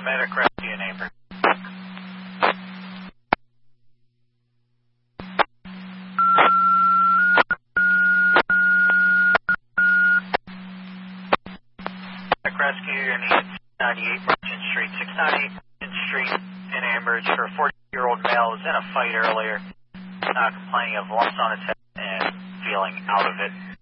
Medic rescue neighbor. Medic rescue, your needs 98 Merchant Street, 698 Merchant Street in Ambridge for a 40-year-old male who was in a fight earlier, complaining of lumps on his head and feeling out of it.